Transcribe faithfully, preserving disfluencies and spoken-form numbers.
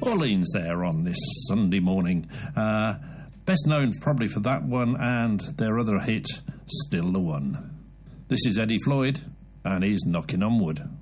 Orleans there on this Sunday morning. Uh, best known probably for that one and their other hit, Still the One. This is Eddie Floyd, and he's Knocking on Wood.